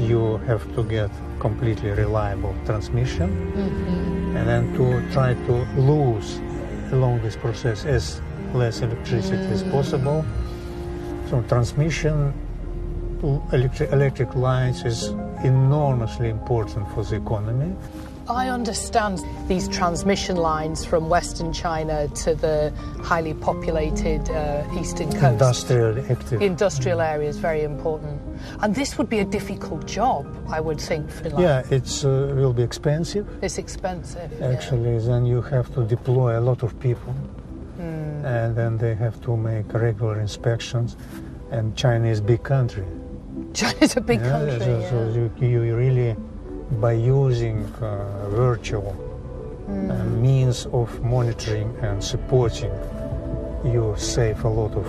you have to get completely reliable transmission, and then to try to lose along this process as less electricity as possible. So transmission, electric lines is enormously important for the economy. I understand these transmission lines from Western China to the highly populated eastern coast. Industrially active. Industrial area is very important. And this would be a difficult job, I would think, for Finland. Yeah, it will be expensive. It's expensive. Actually, yeah. Then you have to deploy a lot of people. And then they have to make regular inspections. And China is a big country. China's a big country, So you really, by using virtual means of monitoring and supporting, you save a lot of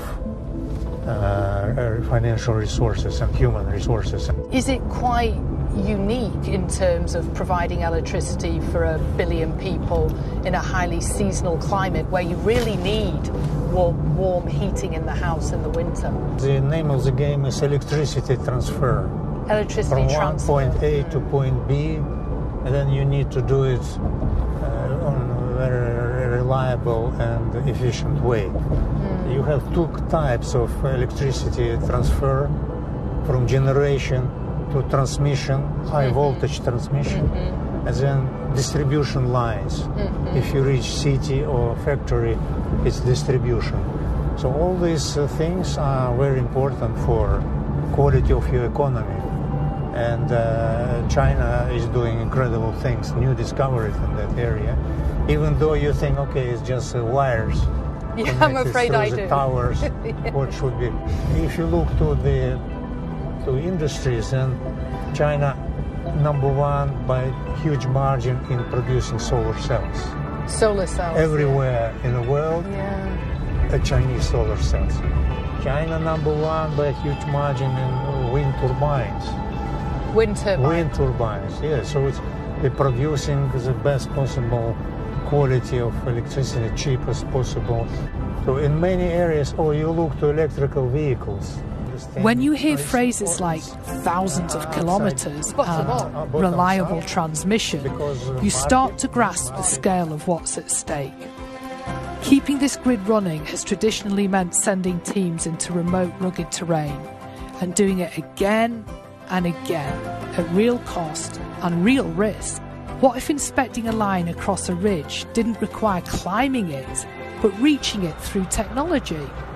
financial resources and human resources. Is it quite unique in terms of providing electricity for 1 billion people in a highly seasonal climate where you really need warm heating in the house in the winter? The name of the game is electricity transfer. Electricity transfer. From point A to point B, and then you need to do it on a very reliable and efficient way. You have two types of electricity transfer, from generation to transmission, high voltage transmission, and then distribution lines. If you reach city or factory, it's distribution. So all these things are very important for quality of your economy. And China is doing incredible things, new discoveries in that area. Even though you think, okay, it's just wires. Yeah, I'm afraid I do. The towers, yeah. What should be. If you look to industries, and China #1 by huge margin in producing solar cells. Solar cells. Everywhere in the world, Chinese solar cells. China #1 by a huge margin in wind turbines. Wind turbines. Wind turbines, yeah. So they're producing the best possible quality of electricity, cheapest possible. So in many areas, you look to electrical vehicles. When you hear phrases like thousands of kilometres and reliable transmission, you start to grasp the scale of what's at stake. Keeping this grid running has traditionally meant sending teams into remote, rugged terrain and doing it again and again at real cost and real risk. What if inspecting a line across a ridge didn't require climbing it, but reaching it through technology?